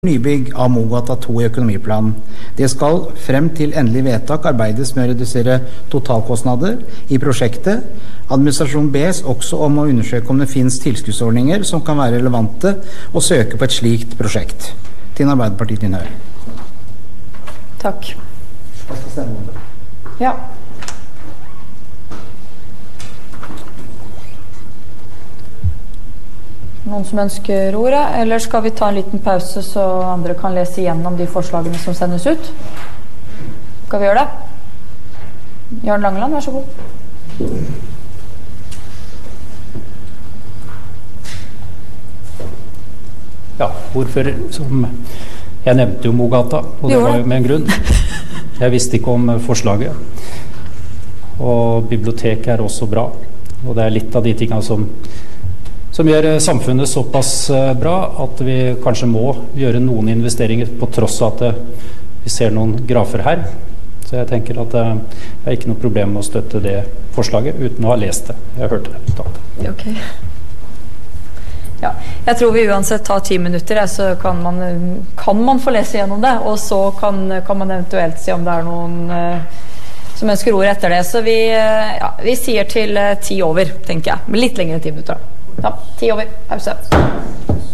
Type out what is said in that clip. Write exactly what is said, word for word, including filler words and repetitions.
nybygg av Mogata to i økonomiplanen. Det skal frem til endelig vedtak arbeides med å redusere totalkostnader i prosjektet. Administrasjonen bes også om å undersøke om det finnes tilskuddsordninger som kan være relevante å søke på et slikt prosjekt. Til Arbeiderpartiet din høyre. Takk. Jeg skal stemme om det. Ja. Noen som ønsker ordet, eller skal vi ta en liten pause så andre kan lese igjennom de forslagene som sendes ut? Skal vi gjøre det? Jørn Langeland, vær så god. Ja, ordfører, som jeg nevnte jo Mogata, og det var jo med en grunn. Jeg visste ikke om forslaget. Og biblioteket er også bra, og det er litt av de tingene som som gjør samfunnet såpass bra at vi kanskje må gjøre noen investeringer på tross av at vi ser noen grafer her. Så jeg tenker at det er ikke noe problem med å støtte det forslaget uten å ha lest det. Jeg hørte det. Takk. Ok. Ja, jeg tror vi uansett tar ti minutter, så kan man, kan man få lese gjennom det, og så kan, kan man eventuelt se om det er noen uh, som ønsker ord etter det. Så vi, uh, ja, vi sier til uh, ti over, tenker jeg. Men litt lenger enn ti minutter. Ja, ti over. Pause.